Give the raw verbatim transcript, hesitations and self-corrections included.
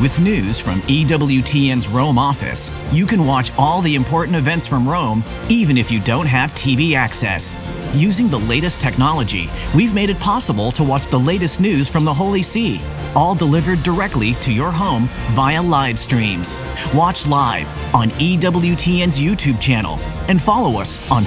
With news from E W T N's Rome office, you can watch all the important events from Rome, even if you don't have T V access. Using the latest technology, we've made it possible to watch the latest news from the Holy See, all delivered directly to your home via live streams. Watch live on E W T N's YouTube channel and follow us on